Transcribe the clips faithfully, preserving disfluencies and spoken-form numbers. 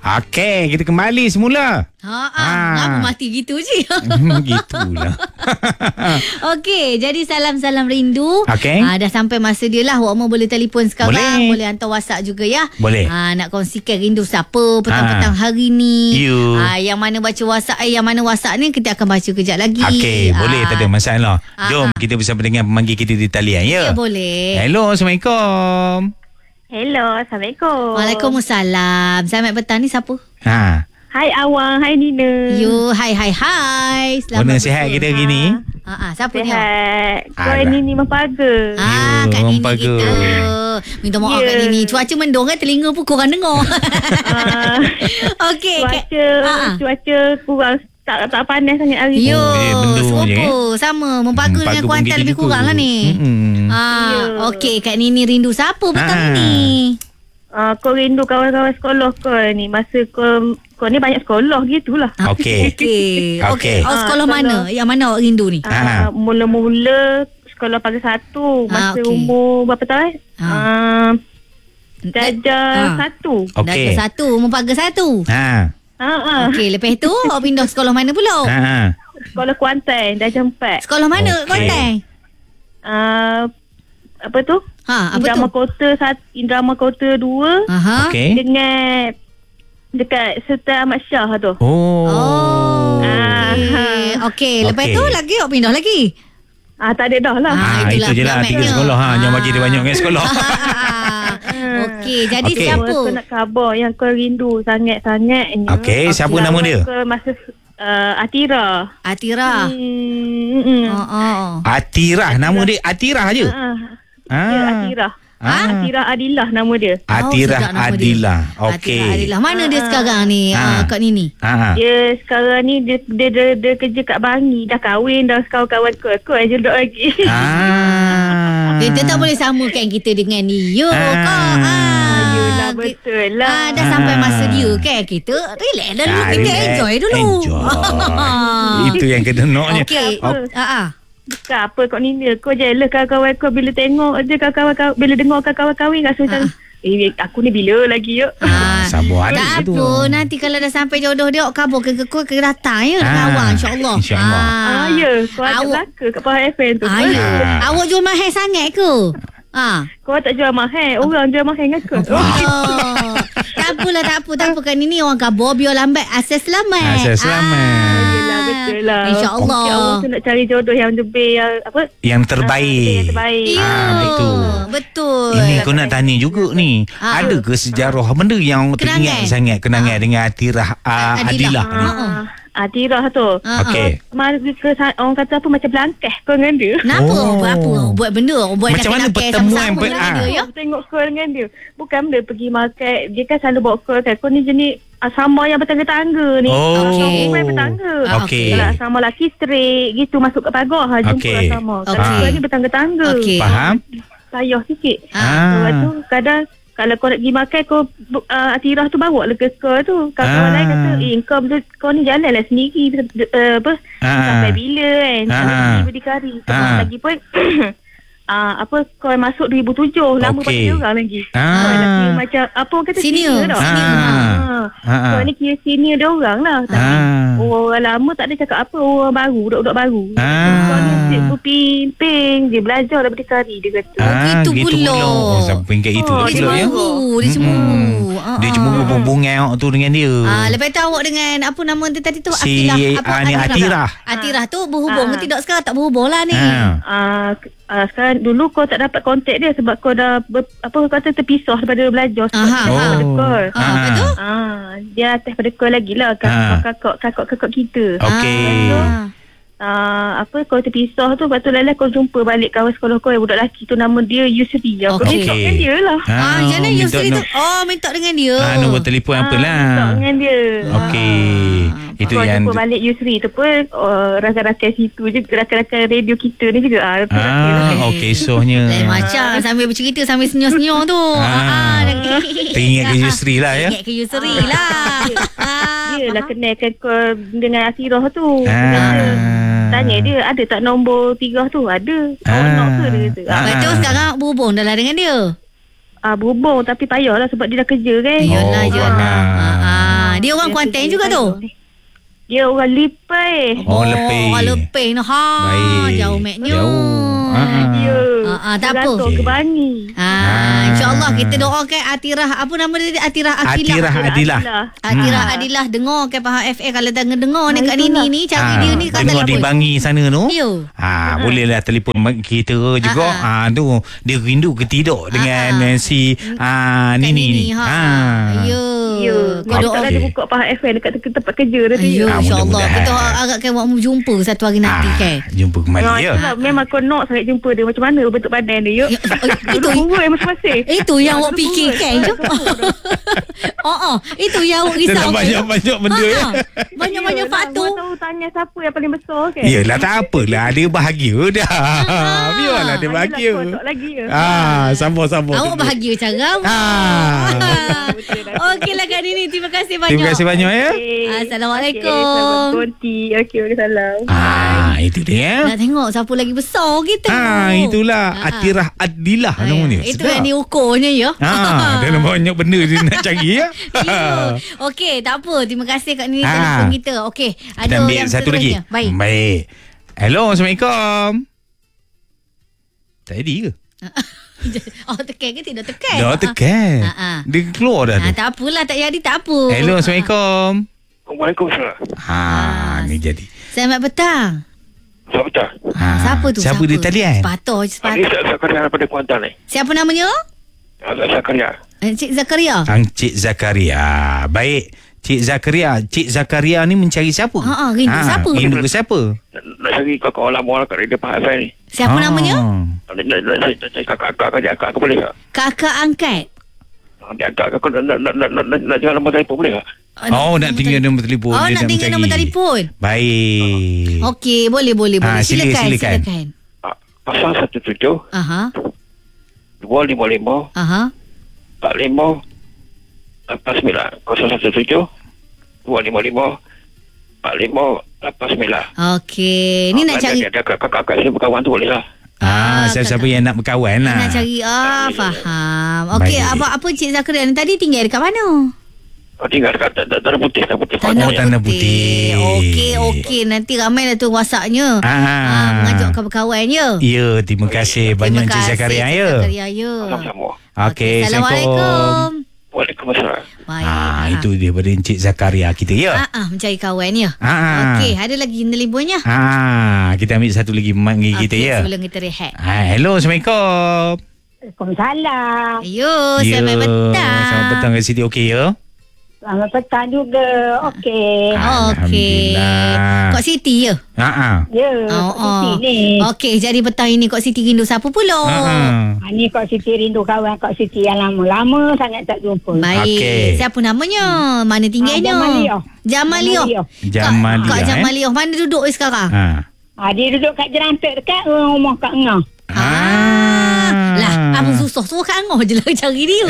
Okey, kita kembali semula. Ha ah, ngapa mati gitu je. Gitulah. Okey, jadi salam-salam rindu. Okey. Ah, dah sampai masa dia lah. Awak mau boleh telefon sekarang, Boleh. boleh hantar WhatsApp juga ya. Boleh. Ah, nak kongsikan rindu siapa petang-petang hari ni. You. Ah, yang mana baca WhatsApp, eh, yang mana WhatsApp ni kita akan baca kejap lagi. Okey, Ah, boleh, tak ada masalah. Ah, Jom ah. kita bersama dengan pemanggil kita di talian ya. Ya, boleh. Hello, Assalamualaikum. Hello, Assalamualaikum. Waalaikumsalam. Selamat petang, ni siapa? Ha. Hai Awang, hai Nina. You, hai hai hai. Mana sihat kita hari ni? Ha ah, siapa ni? Sihat. Kau Alah. Nini Mapaga. Ah, You, Kak orang Nini paga. kita. Minta maaf Ya. Kak Nini. Cuaca mendung kan, telinga pun korang dengar. Ah, Okey. Kak- cuaca, Ah, ah. cuaca kurang tak tak panas sangat hari Yo, Oh, dia mendung je, serupa. Sama. Mempaga Hmm, dengan paga pun Kuantan gitu lebih juga. kurang lah ni. Mm-mm. Ah, Ya. okey. Kak Nini rindu siapa petang Ah. ni? uh, kau rindu kawan-kawan sekolah kau ni. Masa kau kau ni banyak sekolah gitulah. Okey. Okey. Okey. Oh, Ah, sekolah sekolah. mana? Yang mana awak rindu ni? Ah. Uh, mula-mula sekolah pagi satu. Ah, Masa okey. umur berapa tahun? Ah. Uh, Darjah Ah. satu. Okey. Darjah satu, mempaga satu. Ha. Ah, ah. Okey, lepas tu awak pindah sekolah mana pula? Ha. Sekolah Kuantan, Darjah empat. Sekolah mana Okey. Kuantan? Uh, apa tu? Ha, apa Indrama tu? Kota satu, Indrama Kota dua Aha. Okey. dengan dekat Sultan Ahmad Shah tu. Oh. Oh. Ah. Okey. Okey, lepas Okey. tu lagi awak pindah lagi. Ah, tak ada dah lah. Ah, Ha, itulah itu je lah tiga penyelamatnya. sekolah ha. Jangan Ah. bagi dia banyak dengan sekolah. Okey, jadi Okey. siapa? Kau nak khabar yang kau rindu sangat-sangatnya. Okey, siapa Kau nama dia? Kau masa uh, Atira. Atira. Hmm, hmm. Oh, oh. Atirah, nama dia Atirah je. Ah, Ah. ya, Atira. Ah. Atira Adilah nama dia. Atirah sedap nama dia. Adilah. Atira Okey. Adilah. Mana dia Ah. sekarang ni? Ah. Ah, Kak Nini. Ha. Dia sekarang ni dia dia, dia, dia kerja kat Bangi. Dah kahwin dah kawan-kawan kau. Kau aja duduk lagi. Ah. Kita tak boleh samakan kita dengan dia. Ah. Kak. Ah. Yelah, Ki- betul lah. Ah, dah sampai masa dia kan. Kita relax dulu. Ah, Kita relax. enjoy dulu. Enjoy. Itu yang kena naknya. Okey. Ok- Ah, ah. Bukan apa kau ni dia. Kau jealous kawan-kawan kau bila tengok je kawan-kawan kau. Bila dengar kawan-kawan kahwin rasa macam eh aku ni bila lagi yuk. Ah, Sabar ada tak tu. apa. Nanti kalau dah sampai jodoh dia, awak kabur ke kau ke datang ya dengan Ah, awak insya-Allah. Ah, insya-Allah. ya. Kau ada Awak- belaka kat Pahal F M tu. Ah, ya. Ah. Awak jual mahal sangat ke? Ah. Kau tak jual mahal. Orang jual mahal dengan kau. Oh. Tak apalah, tak apa, tak apa kan ini orang kabur biar lambat asas selamat. Asas selamat. Yelah, betul lah. InsyaAllah. Ya Allah tu nak cari jodoh yang lebih yang apa? Yang Ah, terbaik. yang terbaik. Ya, Ah, betul. Betul. Ini kau nak tanya juga ni. Ah. Ada ke sejarah benda yang Kenangan. teringat sangat kenangan dengan Atirah uh, Adilah. Adilah ni? Ah, ah, Tirah tu. Ah, Okey. Mari ke orang kata apa macam belangkah kau dengan dia. Kenapa? Oh. Buat apa? Buat benda. Buat Macam mana nakal-nakal pertemuan sama-sama per- dengan ah. dia, ya? Aku tengok kau dengan dia. Bukan benda pergi market. Dia kan selalu bawa kau kan. Kau ni jenis ah, sama yang bertangga-tangga ni. Oh. Sama main bertangga. Okey. Kalau sama lelaki straight gitu masuk ke pagar. Ha, jumpa Okey. lah sama. Kalau Okey. kau ni bertangga-tangga. Okey. Faham? Payah sikit. Ah. Lepas tu kadang kalau kau nak pergi makan kau uh, Atirah tu bawa lah ke kau tu. Kawan-kawan Ah. lain kata eh kau, kau ni jalan lah sendiri uh, apa Ah. sampai bila kan. Ah. Lagi berdikari. Ah. Lagi pun Ah, apa kau masuk dua ribu tujuh lama pada Okey. dia orang lagi. Ah. Kau lagi macam apa orang kata Senior, senior tau. senior. Ah. Ah. Kau ni kira senior dia orang lah. Tapi Ah. orang lama tak ada cakap apa, orang baru, budak-budak baru. Ah. Kau ni asyik berpimping, dia belajar daripada kari dia kata. Ah. gitu pula. Oh, sampai kat itu Oh, pula Dia ya. cemburu. Dia cemburu. Ah, Dia ah. cemburu hubungan awak tu dengan dia. Ah, lepas tu awak dengan apa nama dia tadi tu? Si, Akilah. ah, ni Atirah. Atirah tu berhubung Ah. ke tidak sekarang? Tak berhubung lah ni. Ah. Ah, uh, sekarang dulu kau tak dapat kontak dia sebab kau dah ber, apa kau kata terpisah daripada belajar sebab Aha. dia atas pada Oh. kau. Ah, lepas tu? Ah, dia atas pada kau lagi lah Ah. kakak kakak kakak kakak kita. Okey. Ah. Ah, apa kau terpisah tu lepas tu lelah kau jumpa balik kawan sekolah kau yang budak lelaki tu nama dia Yusri. Kau Okey. minta dengan dia lah. Ah, jangan minta Yusri tu. no- Oh, minta dengan dia. Ah, nombor telefon apa Ah, lah. minta dengan dia. Okey. Ah. Itu Kau yang jumpa balik Yusri tu pun uh, rakan-rakan situ je, rakan-rakan radio kita ni juga. Ah, tu rakan lah. Ah, okey sohnya. Lain macam sambil bercerita sambil senyum-senyum tu. Ah. Ah, Teringat ke Yusri lah ya. Ingat ke Yusri lah. Ah, Dia lah kenalkan kau dengan Atirah tu. Dia Ah. kata, tanya dia ada tak nombor tiga tu? Ada. Kau Ah. nak ke dia kata. Ah, Lepas tu sekarang berhubung dah lah dengan dia. ah, berhubung tapi payahlah sebab dia dah kerja kan. Yelah, Oh, yelah. faham. Ah, ah. Dia orang Kuantan juga tu. Dia orang Lipai. Oh, Lepeh. Orang Lepeh no. Ha, Baik. jauh maknya. Jauh. Ha. Ya. Ah, ah, tak apa. Rantau ke Bani. Ah, InsyaAllah kita doakan Atirah. Apa nama dia? Atirah Akilah. Atirah Adilah. Atirah Hmm. Adilah dengar ke Faham F M. Kalau tengah dengar ni Ah, kat Nini itulah. ni, cari Ah, dia ni kata dengar lah di pun. Bangi sana tu. Ya. Ha, bolehlah telefon kita juga. Ah, Ha, tu dia rindu ke tidak dengan Ah, ah. eh, si ah, Kat Nini ni. Ha. Ha. Ya. Ya. Kau Kau doa. doa dia buka Faham F M dekat tempat kerja dia tu. Ya, Ah, insyaAllah. mudah-mudahan. Kita harapkan awak jumpa satu hari nanti Ah, kan. jumpa kembali Ah, ya. itulah, memang kau nak sangat jumpa dia. Macam mana bentuk badan dia? Yuk. Ya, eh, itu Duduk kurus masing-masing. itu yang awak Duduk fikirkan je. kurus. Oh, oh, itu yang awak Dia risau. dah banyak-banyak benda ya. Banyak-banyak Yelah, faktor. Gua tahu tanya siapa yang paling besar kan? Yelah tak apalah. Dia bahagia dah. Biarlah dia Ah, bahagia. yelah, kau tak lagi ya. Ah, sambung-sambung. Awak bahagia cara awak. Ah. Okeylah Kak Nini, terima kasih banyak. Terima kasih banyak ya. Okay. Assalamualaikum. Okay, selamat konti. Okey, waalaikumsalam. Ah, itu dia. Nak tengok siapa lagi besar kita. Ah, itulah Ah, ah. Atirah Adilah Ah, namanya. Itu Sedap. yang diukurnya ya. Ah, dalam banyak benda dia nak cari ya. Ya. Okey, tak apa. Terima kasih Kak Nini Ah. telefon kita. Okey, ada Kita ambil yang satu lagi. seterusnya. Baik. Baik. Hello, Assalamualaikum. Tadi ke? Oh, tekan ke tidak tekan? Dah tekan. Ah, ah. Dia keluar dah Ah, tu. tak apalah, tak jadi tak apa. Hello, Assalamualaikum. Waalaikumsalam. Ha, ni jadi. Selamat petang. Selamat petang. Ha, Siapa tu? Siapa di talian? Sepatah, Ini sepatah. saya Zakaria daripada Kuantan ni. Siapa namanya? Saya Zakaria. Encik Zakaria. Encik Zakaria. Baik. Cik Zakaria. Cik Zakaria ni mencari siapa? Ha, ha, rindu siapa? Rindu ke siapa? Nak, nak cari kakak lama kat Radio Pak Hasan ni. Siapa Ah. namanya? Nak, nak, nak, nak, nak cari kakak-kakak kerja akak aku boleh tak? Kakak angkat. Dia akak aku nak, nak, nak, nak, nak, nak, nak jangan nombor telefon boleh tak? Oh, nak tinggal nombor telefon. Oh, Dia nak tinggal mencari. nombor telefon. Baik. Okey, boleh, boleh, boleh. Ah, sila, Silakan, silakan. silakan. Ah, Pasal satu tujuh, Aha, dua lima lima, aha. empat lima, lapan sembilan. Kosong satu tujuh, dua lima lima, empat lima, lapan sembilan. Okey, ni nak cari Ada kakak-kakak sini berkawan tu boleh lah. Ah, Ah, siapa-siapa kakak. yang nak berkawan lah. nak cari ah faham. Okey, Baik. apa apa Cik Zakaria ni tadi tinggal dekat mana? Oh, tinggal dekat Tanah Putih, Tanah Putih. Oh, Tanah Putih. Okey, okey. Nanti ramai lah tu WhatsApp-nya. Ah. Ah, mengajak kawan-kawan ya. Ya, terima kasih banyak Cik Zakaria Cik ya. Zakaria ya. Sama-sama. Okey, Assalamualaikum. Waalaikumsalam. Baik. Ah, itu dia pada Encik Zakaria kita ya. Ah, ah, mencari kawan ya. Ah. Okey, ada lagi telefonnya. Ah, kita ambil satu lagi manggil kita Okey, ya. sebelum kita rehat. Ah, hello, Assalamualaikum. Waalaikumsalam. Ayo, selamat Ya, petang. Selamat petang kat Siti okey ya. Selamat petang juga. Okey. Okey. Alhamdulillah. Kok Siti ya? Ha ah. Ya, Oh, Kak Siti oh. ni. Okey, jadi petang ini Kok Siti rindu siapa pula? Ha ah. Ha, ni Kak Siti rindu kawan Kak Siti yang lama-lama sangat tak jumpa. Baik. Okey. Siapa namanya? Mana tinggalnya? Ah, Jamaliah. Jamaliah. Jamaliah. Jamaliah, Kak eh? Jamaliah. Mana duduk ni sekarang? Ha. Ha, dia duduk kat Jerantek dekat rumah Kak Ngah. Ah. Lah, apa susah? Suruh Kak Angah je lah cari dia.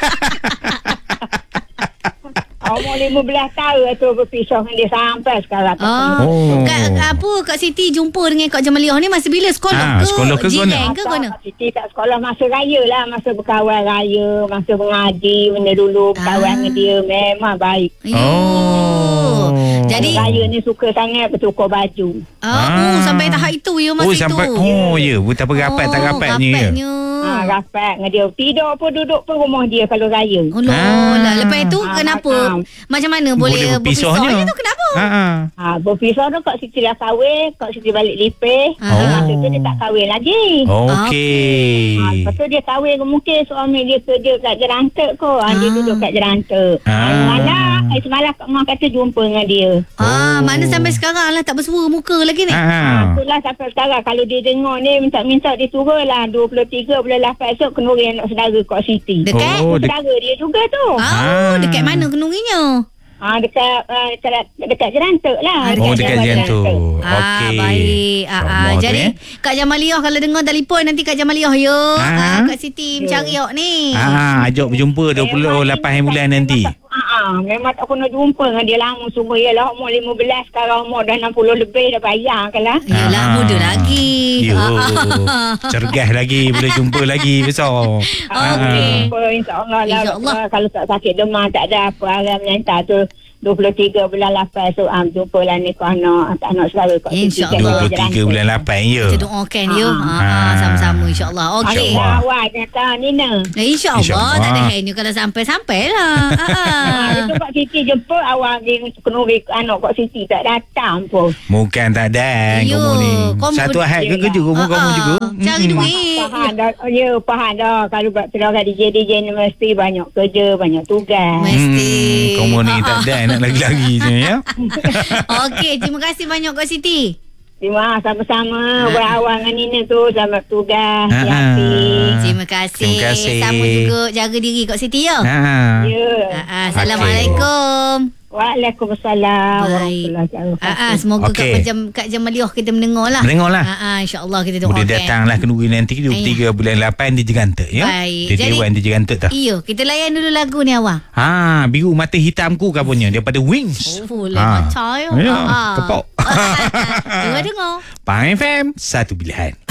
Umur lima belas tahun tu berpisah dengan dia sampai sekarang. tak Ah. Oh. Kak, apa Kak Siti jumpa dengan Kak Jamaliah ni masa bila? Sekolah Ah, ke? sekolah ke Jiran sekolah? ke Tak, kena? Kak Siti tak sekolah masa raya lah. Masa berkawan raya. Masa mengaji. Benda dulu berkawan Ah. dengan dia. Memang baik. Oh. Jadi Raya ni suka sangat bertukar baju. ah, oh, sampai tahap itu ya masa Oh, itu. sampai oh ya, betapa rapat tak rapatnya ya. rapatnya. Ha, rapat dengan dia. Tidur pun duduk pun rumah dia kalau raya. Oh, lah. Ah. lah. Lepas tu Ah, kenapa? ah. Macam mana boleh, Boleh berpisahnya. berpisahnya tu kenapa? Ha ah. Ha, berpisah tu Kak Siti dah kahwin. Kak Siti balik Lipeh. Ah. Oh. Masa tu dia tak kahwin lagi. Okey. Ha, lepas tu dia kahwin mungkin suami dia kerja kat Jerantek kot. Ha, dia Ah. duduk kat Jerantek. Ha. Ah. Semalam, eh, semalam Kak Mak kata jumpa dengan dia. Ah, Oh. mana sampai sekarang lah tak bersuara muka lagi ni. Ha Ha. ah. Itulah sampai sekarang. Kalau dia dengar ni, minta-minta dia turun lah. dua puluh tiga bulan lapan esok kenuri anak saudara Kak Siti. Dekat? Oh, dek- Saudara dia juga tu. Ah, Ah. dekat mana kenunginya? Ha, dekat, uh, dekat, dekat Jerantek lah. Ah, Oh, dekat Jerantek. jantung. Ah, Okey. baik. Ah, ah. Sama tu, Jadi eh. Kak Jamaliah kalau dengar telefon nanti Kak Jamaliah ya. Ah. Ah, Kak Siti mencari awak ni. Ah, ajak berjumpa dua puluh lapan bulan nanti. Ha, memang tak pernah jumpa dengan dia lama sungguh. Yalah umur lima belas, sekarang umur dah enam puluh lebih dah bayar kan lah. Yalah, Ah. muda lagi. Yo, Ah. cergas lagi, boleh jumpa lagi besar. Okey. Jumpa insyaAllah lah. InsyaAllah. Uh, Kalau tak sakit demam, tak ada apa. Arang menyantar tu. dua puluh tiga bulan lapan so am jumpa lah ni kau anak anak saudara kau InsyaAllah. dua puluh tiga bulan lapan ya. Kita doakan dia. Ah. Ha, ha, sama-sama insya-Allah. Okey. InsyaAllah. Awak kata Nina. Eh, InsyaAllah InsyaAllah. tak ada hang kalau sampai-sampai lah. Ha. Ah, itu Kak Siti jemput awak di kenuri anak Kak Siti tak datang pun. Bukan tak ada Yo, kamu ni. kamu Satu ber- ahad ke kerja kamu Ha, kamu ha. juga. Cari Mm-mm. duit. Faham dah. Oh, ya, faham dah. Kalau buat terangkan D J D J ni mesti banyak kerja, banyak tugas. Mesti. Hmm, kamu ni Ha, tak ha. ada nak lagi-lagi je ya. Okey, terima kasih banyak Kak Siti. Terima sama-sama. Ha. Berawal dengan Nina tu selamat tugas. Ha, ha. Hati. Terima kasih. Terima kasih. Sama juga jaga diri Kak Siti ya. Ha. Ya. Ha, ha. Assalamualaikum. Waalaikumsalam. Baik. Warahmatullahi wabarakatuh. Ah, ah, semoga Okey. kat Majam Kak Jamaliah kita mendengar lah. Mendengar lah. Ah, ah, insya-Allah kita doakan. Boleh datanglah kenduri nanti dua puluh tiga bulan lapan di Jegantek ya. Baik. Di Jadi- Dewan di Jegantek tu. Iyo, kita layan dulu lagu ni awak. Ha, biru mata hitamku kapunya daripada Wings. Oh, lain macam ya. Ya, Ah, ah. kepok. Dengar dengar. Pahang F M, satu pilihan.